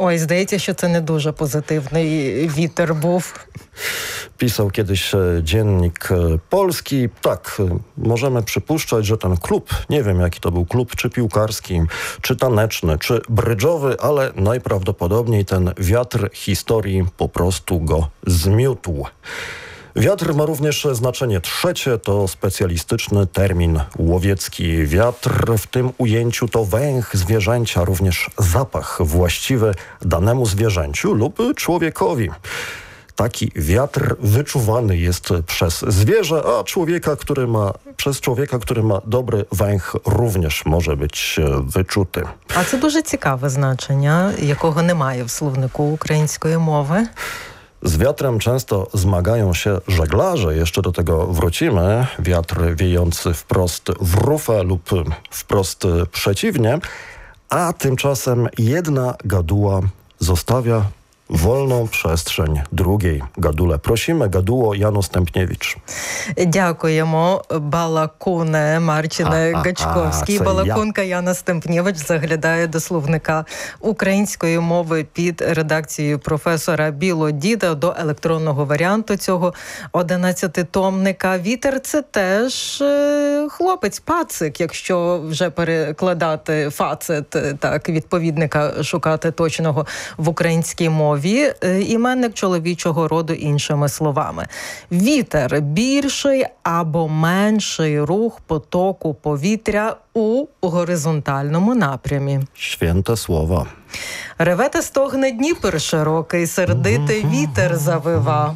Ой, zdaється, що це не дуже pozitywny witer був. Pisał kiedyś dziennik polski. Tak, możemy przypuszczać, że ten klub, nie wiem jaki to był klub, czy piłkarski, czy taneczny, czy brydżowy, ale najprawdopodobniej ten wiatr historii po prostu go zmiótł. Wiatr ma również znaczenie trzecie, to specjalistyczny termin łowiecki. Wiatr w tym ujęciu to węch zwierzęcia, również zapach właściwy danemu zwierzęciu lub człowiekowi. Taki wiatr wyczuwany jest przez zwierzę, a przez człowieka, który ma dobry węch, również może być wyczuty. А це дуже цікаве значення, якого немає в словнику української мови. Z wiatrem często zmagają się żeglarze, jeszcze do tego wrócimy. Wiatr wiejący wprost w rufę lub wprost przeciwnie, a tymczasem jedna gaduła zostawia wolną przestrzeń drugiej гадуле. Prosimy, gaduło Jano Stępniewicz. Дякуємо, балакуне Марчине Гачковський. Балакунка Яна Стемпнєвич заглядає до словника української мови під редакцією професора Білодіда до електронного варіанту цього 11-томника. Вітер – це теж хлопець, пацик, якщо вже перекладати фацет, так, відповідника шукати точного в українській мові. Іменник чоловічого роду іншими словами. Вітер – більший або менший рух потоку повітря у горизонтальному напрямі. Święte słowa. Реве та стогне Дніпр широкий, сердитий вітер завива.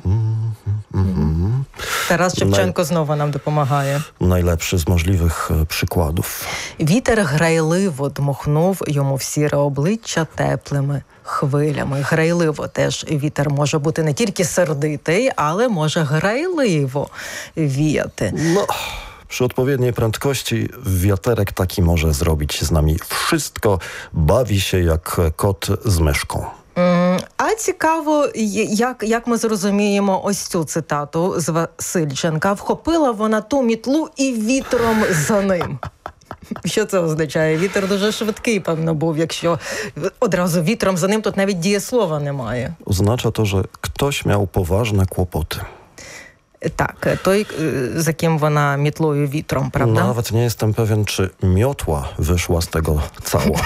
Тарас Шевченко знову нам допомагає. Najlepszy z możliwych przykładów. Вітер грайливо дмухнув йому в сіре обличчя теплими хвилями. Грайливо теж вітер може бути не тільки сердитий, ale może грайливо віяти. No, przy odpowiedniej prędkości wiaterek taki może zrobić z nami wszystko. Bawi się jak kot z myszką. А цікаво, як ми зрозуміємо ось цю цитату з Васильченка. Вхопила вона ту мітлу і вітром за ним. Що це означає? Вітер дуже швидкий, певно, був. Якщо одразу вітром за ним, тут навіть дієслова немає. Oznacza to, że ktoś miał poważne kłopoty. Так, той, за ким вона мітлою вітром, правда? Nawet nie jestem pewien, czy miotła wyszła z tego cała.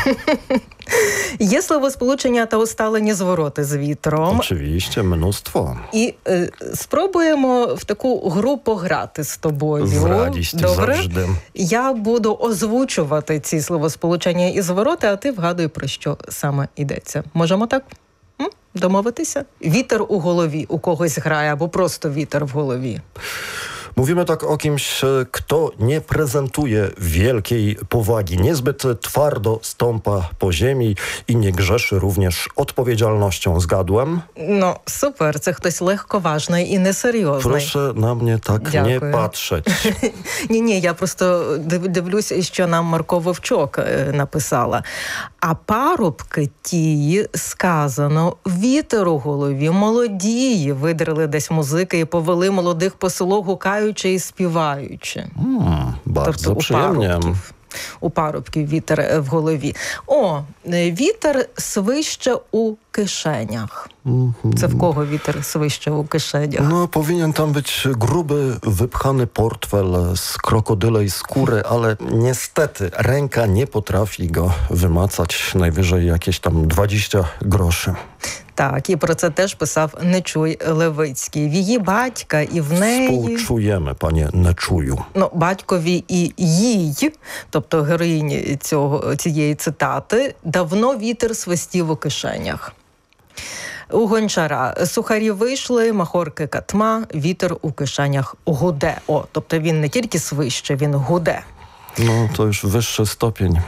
Є словосполучення та усталені звороти з вітром. Oczywiście, mnóstwo. І спробуємо в таку гру пограти з тобою. З радістю, добре? завжди. Я буду озвучувати ці словосполучення і звороти, а ти вгадуй, про що саме йдеться. Можемо так? Домовитися? Вітер у голові у когось грає, або просто вітер в голові. Mówimy tak o kimś, kto nie prezentuje wielkiej powagi, niezbyt twardo stąpa po ziemi i nie grzeszy również odpowiedzialnością. Zgadłem? No, super. Це хтось легковажний і несерйозний. Proszę na mnie tak Дякую. nie patrzeć. Ні, я просто дивлюсь, що нам Марко Вовчок написала. А парубки тії, сказано, вітер у голові, молодії, видрили десь музики і повели молодих по селу, гукаючи і співаючи. Bardzo przyjemnie. У парубків вітер в голові. Вітер свище у кишенях. Це в кого вітер свище у кишенях? No, powinien tam być gruby, wypchany portfel z krokodylej skóry, ale niestety ręka nie potrafi go wymacać. Najwyżej jakieś tam 20 groszy. Так, і про це теж писав Нечуй Левицький. В її батька і в неї... Współczujemy, panie Neczuju. Батькові і їй, тобто героїні цієї цитати, давно вітер свистів у кишенях. У Гончара сухарі вийшли, махорки катма, вітер у кишенях гуде. Тобто він не тільки свище, він гуде. No, to już wyższy stopień.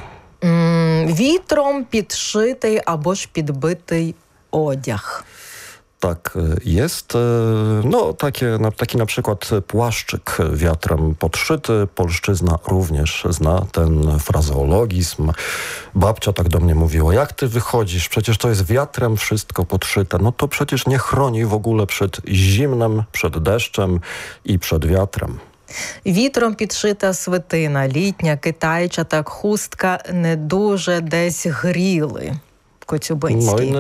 Вітром підшитий або ж підбитий одяг. Tak jest. No, taki na przykład płaszczyk wiatrem podszyty. Polszczyzna również zna ten frazeologizm. Babcia tak do mnie mówiła, jak ty wychodzisz? Przecież to jest wiatrem wszystko podszyte. No to przecież nie chroni w ogóle przed zimnem, przed deszczem i przed wiatrem. Вітром підшита свитина, літня, китайча, так хустка не дуже десь гріли. Коцюбинський.